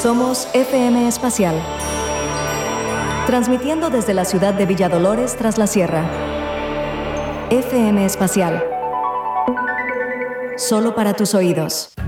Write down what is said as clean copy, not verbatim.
Somos FM Espacial, transmitiendo desde la ciudad de Villa Dolores tras la sierra. FM Espacial, solo para tus oídos.